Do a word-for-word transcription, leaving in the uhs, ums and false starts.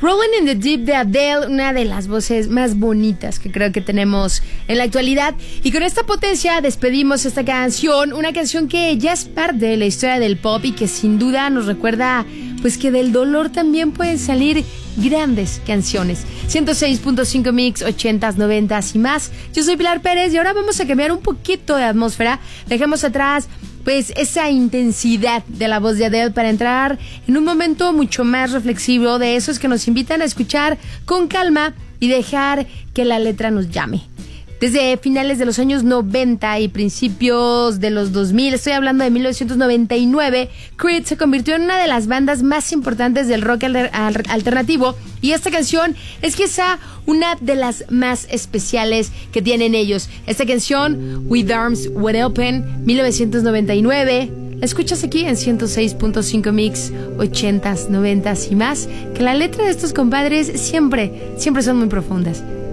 Rolling in the Deep de Adele, una de las voces más bonitas que creo que tenemos en la actualidad. Y con esta potencia despedimos esta canción, una canción que ya es parte de la historia del pop y que sin duda nos recuerda pues que del dolor también pueden salir grandes canciones. ciento seis punto cinco Mix, ochentas, noventas y más. Yo soy Pilar Pérez y ahora vamos a cambiar un poquito de atmósfera. Dejemos atrás pues esa intensidad de la voz de Adele para entrar en un momento mucho más reflexivo, de esos que nos invitan a escuchar con calma y dejar que la letra nos llame. Desde finales de los años noventa y principios de los dos mil, estoy hablando de mil novecientos noventa y nueve, Creed se convirtió en una de las bandas más importantes del rock alter- alternativo, y esta canción es quizá una de las más especiales que tienen ellos. Esta canción, With Arms Wide Open, mil novecientos noventa y nueve, la escuchas aquí en ciento seis punto cinco Mix, ochentas, noventas y más, que la letra de estos compadres siempre, siempre son muy profundas.